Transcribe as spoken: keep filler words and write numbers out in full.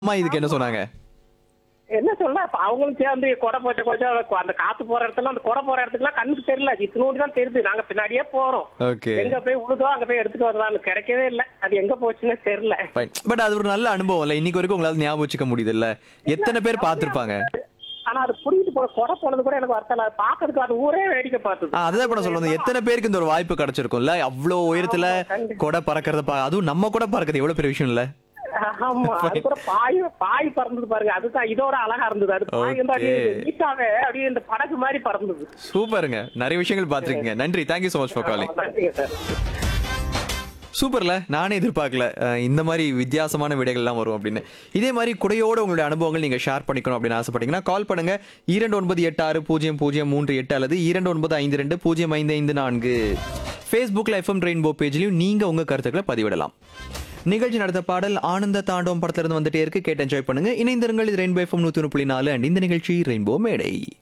அம்மா இதுக்கு என்ன ஆமா. சொன்னாங்க? என்ன சொல்ல அப்ப அவங்களும் சேர்ந்து கொடை போட்ட கொஞ்சம் அந்த காத்து போற இடத்துல அந்த கொடை போற இடத்துக்குலாம் கண்ணுக்கு தெரியல. இத்தினோடு தான் தெரியுது. நாங்க பின்னாடியே போறோம். ஓகே. எங்க போய் உழுதோ அங்க போய் எடுத்துட்டு வரலாம்னு கிடைக்கவே இல்ல. அது எங்க போச்சுன்னே தெரியல. ஃபைன். பட் அது ஒரு நல்ல அனுபவம் இல்ல. இன்னைக்கு வரைக்கும் உங்களால ஞாபகம் வச்சுக்க முடியுதுல்ல. எத்தனை பேர் பார்த்திருப்பாங்க? ஆனா அது புடிங்கிட்டு போன கொடை போனது கூட எனக்கு வருத்தம் இல்ல. அது பாக்குறதுக்கு அது ஊரே வேடிக்கை பார்த்தது. ஆ, அதுதான் இப்ப நான் சொல்றது. எத்தனை பேருக்கு இந்த ஒரு வாய்ப்பு கிடைச்சிருக்கும்ல? அவ்ளோ உயரத்துல ஆமா, கண்டிப்பா. கொடை பறக்கறத பா அதுவும் நம்ம கூட பறக்குது எவ்வளவு பெரிய விஷயம் இல்ல? ஆமா அது கூட பாய் பாய் பறந்தது பாருங்க. அதுதான் இதோட அழகா இருந்தது. அது பாய் வந்து அப்படியே Okay. நீட்டாவே அப்படியே இந்த படகு மாதிரி பறந்தது. சூப்பருங்க. நிறைய விஷயங்கள் பார்த்திருக்கீங்க. நன்றி. Thank you so much for calling. நன்றிங்க சார். சூப்பர்ல. நானே எதிர்பார்க்கல அஹ், இந்த மாதிரி வித்தியாசமான விடைகள்லாம் வரும் அப்படின்னு. இதே மாதிரி குடையோட உங்களுடைய அனுபவங்கள் நீங்க ஷேர் பண்ணிக்கணும் அப்படின்னு ஆசைப்பட்டீங்கன்னா கால் பண்ணுங்க இரண்டு ஒன்பது எட்டு ஆறு பூஜ்ஜியம் பூஜ்ஜியம் மூன்று எட்டு அல்லது இரண்டு ஒன்பது ஐந்து ரெண்டு பூஜ்ஜியம் ஐந்து ஐந்து நான்கு. ஃபேஸ்புக்ல எஃப்எம் ரெயின்போ பேஜ்லயும் நீங்க உங்க கருத்துக்களை பதிவிடலாம். நிகழ்ச்சி நடத்த பாடல் ஆனந்த தாண்டவம் படத்துல இருந்து வந்துட்டே இருக்கு. கேட்டு என்ஜாய் பண்ணுங்க. இணைந்திருங்கள். இது ரெயின்போ எஃப்எம் நூத்தி ஒன்று புள்ளி நாலு அண்ட் இந்த நிகழ்ச்சி ரெயின்போ மேடை.